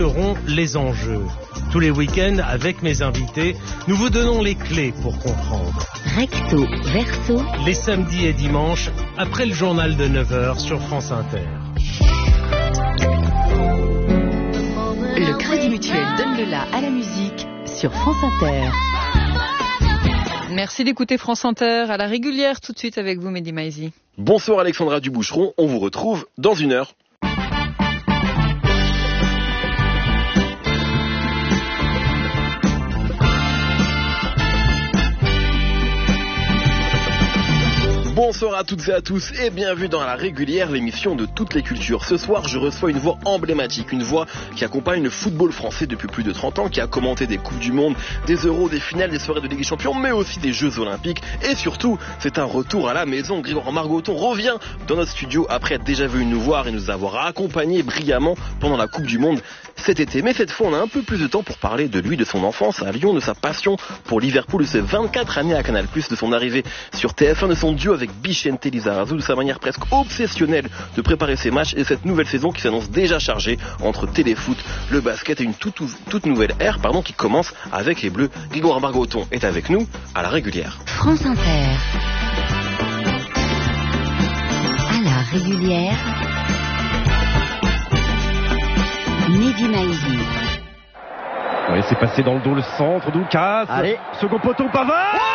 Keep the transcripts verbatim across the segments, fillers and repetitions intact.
seront les enjeux. Tous les week-ends, avec mes invités, nous vous donnons les clés pour comprendre. Recto, verso. Les samedis et dimanches, après le journal de neuf heures sur France Inter. Le Crédit Mutuel donne le la à la musique sur France Inter. Merci d'écouter France Inter à la régulière, tout de suite avec vous, Mehdi Maizi. Bonsoir Alexandra Duboucheron, on vous retrouve dans une heure. Bonsoir à toutes et à tous et bienvenue dans la régulière, l'émission de toutes les cultures. Ce soir, je reçois une voix emblématique, une voix qui accompagne le football français depuis plus de trente ans, qui a commenté des Coupes du Monde, des Euros, des finales, des soirées de Ligue des Champions, mais aussi des Jeux Olympiques. Et surtout, c'est un retour à la maison. Grégoire Margoton revient dans notre studio après être déjà venu nous voir et nous avoir accompagnés brillamment pendant la Coupe du Monde cet été. Mais cette fois, on a un peu plus de temps pour parler de lui, de son enfance à Lyon, de sa passion pour Liverpool, de ses vingt-quatre années à Canal plus, de son arrivée sur T F un, de son duo avec Vicente Lizarazu, de sa manière presque obsessionnelle de préparer ses matchs et cette nouvelle saison qui s'annonce déjà chargée entre téléfoot, le basket et une toute, toute nouvelle ère pardon, qui commence avec les Bleus. Grégoire Margoton est avec nous à la régulière. France Inter. À la régulière. Mehdi Maizi. Oui, c'est passé dans le dos, le centre, Doukas. Allez. Second poteau, Pavard. Oh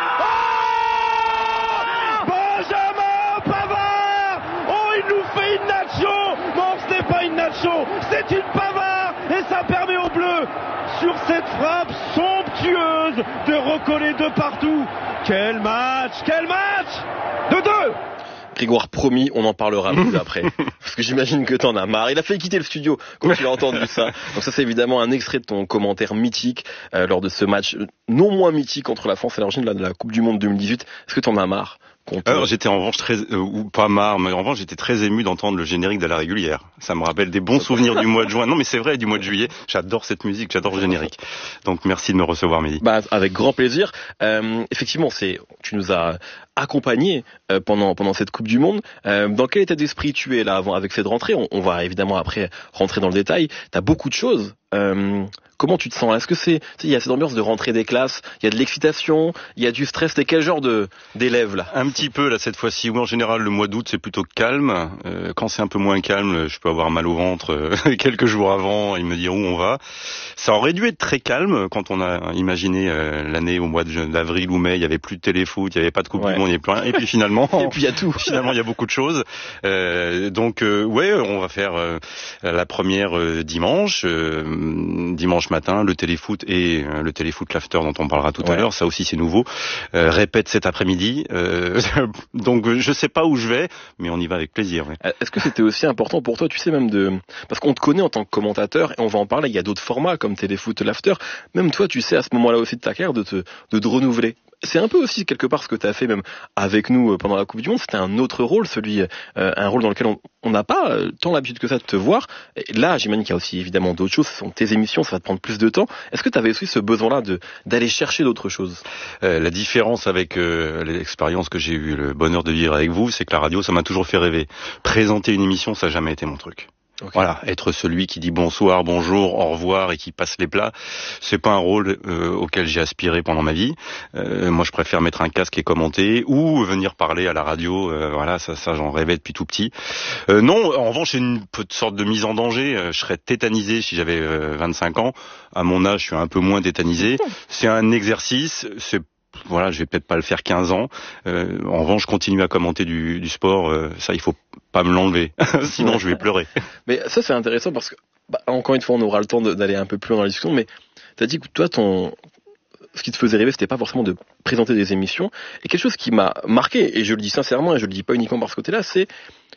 C'est une Pavard et ça permet aux Bleus, sur cette frappe somptueuse, de recoller de partout. Quel match, quel match de deux. Grégoire, promis, on en parlera plus après. Parce que j'imagine que t'en as marre. Il a fait quitter le studio quand tu as entendu ça. Donc ça, c'est évidemment un extrait de ton commentaire mythique euh, lors de ce match non moins mythique entre la France et l'Argentine de la Coupe du Monde deux mille dix-huit. Est-ce que t'en as marre? Alors j'étais en revanche très, euh, ou pas marre, mais en revanche j'étais très ému d'entendre le générique de la régulière. Ça me rappelle des bons souvenirs du mois de juin. Non mais c'est vrai, du mois de juillet. J'adore cette musique, j'adore le générique. Donc merci de me recevoir, Mehdi. Bah avec grand plaisir. Euh, effectivement, c'est, tu nous as accompagnés euh, pendant pendant cette Coupe du Monde. Euh, dans quel état d'esprit tu es là avant avec cette rentrée? on, on va évidemment après rentrer dans le détail. T'as beaucoup de choses. Euh, comment tu te sens? Est-ce que c'est, il y a cette ambiance de rentrée des classes, il y a de l'excitation, il y a du stress? T'es quel genre de d'élève là? Un petit peu là cette fois-ci. Oui, en général le mois d'août c'est plutôt calme. Euh, quand c'est un peu moins calme, je peux avoir mal au ventre euh, quelques jours avant et me dire où on va. Ça aurait dû être très calme quand on a imaginé euh, l'année au mois d'avril ou mai. Il y avait plus de téléfoot, il y avait pas de Coupe ouais. du Monde, il y avait plus rien. Et puis finalement, et puis il y a tout. Finalement il y a beaucoup de choses. Euh, donc euh, ouais, on va faire euh, la première euh, dimanche. Euh, dimanche matin, le téléfoot et euh, le téléfoot l'after dont on parlera tout ouais. à l'heure, ça aussi c'est nouveau, euh, répète cet après-midi, euh, donc je sais pas où je vais, mais on y va avec plaisir. Ouais. Est-ce que c'était aussi important pour toi, tu sais, même de, parce qu'on te connaît en tant que commentateur, et on va en parler, il y a d'autres formats comme téléfoot l'after, même toi tu sais à ce moment-là aussi de ta carrière de te, de te renouveler. C'est un peu aussi quelque part ce que tu as fait même avec nous pendant la Coupe du Monde, c'était un autre rôle, celui, euh, un rôle dans lequel on n'a pas tant l'habitude que ça de te voir. Et là, j'imagine qu'il y a aussi évidemment d'autres choses, ce sont tes émissions, ça va te prendre plus de temps. Est-ce que tu avais aussi ce besoin-là de d'aller chercher d'autres choses? euh, La différence avec euh, l'expérience que j'ai eu le bonheur de vivre avec vous, c'est que la radio, ça m'a toujours fait rêver. Présenter une émission, ça n'a jamais été mon truc. Okay. Voilà, être celui qui dit bonsoir, bonjour, au revoir et qui passe les plats, c'est pas un rôle euh, auquel j'ai aspiré pendant ma vie. Euh, moi, je préfère mettre un casque et commenter ou venir parler à la radio. Euh, voilà, ça, ça, j'en rêvais depuis tout petit. Euh, non, en revanche, c'est une sorte de mise en danger. Euh, je serais tétanisé si j'avais euh, vingt-cinq ans. À mon âge, je suis un peu moins tétanisé. C'est un exercice. C'est Voilà, je vais peut-être pas le faire quinze ans. Euh, en revanche, je continue à commenter du, du sport. Euh, ça, il faut pas me l'enlever. Sinon, je vais pleurer. Mais ça, c'est intéressant parce que, bah, encore une fois, on aura le temps de, d'aller un peu plus loin dans la discussion. Mais t'as dit que toi, ton, ce qui te faisait rêver, c'était pas forcément de présenter des émissions. Et quelque chose qui m'a marqué, et je le dis sincèrement, et je le dis pas uniquement par ce côté-là, c'est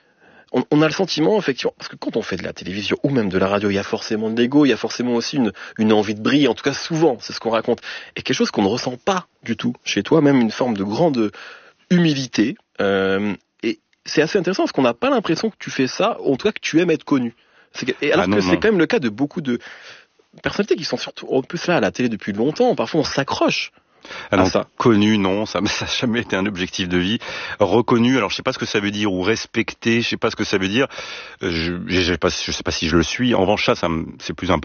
On, on a le sentiment, effectivement, parce que quand on fait de la télévision ou même de la radio, il y a forcément de l'ego, il y a forcément aussi une, une envie de briller, en tout cas souvent, c'est ce qu'on raconte. Et quelque chose qu'on ne ressent pas du tout chez toi, même une forme de grande humilité. Euh, et c'est assez intéressant parce qu'on n'a pas l'impression que tu fais ça, ou en tout cas que tu aimes être connu. C'est, et alors ah non, que non. c'est quand même le cas de beaucoup de personnalités qui sont surtout en plus là à la télé depuis longtemps. Parfois on s'accroche. Ah non, ça. Connu, non, ça n'a jamais été un objectif de vie. Reconnu, alors je sais pas ce que ça veut dire, ou respecté, je sais pas ce que ça veut dire. Je, je sais pas, je sais pas si je le suis. En revanche, ça, ça c'est plus important.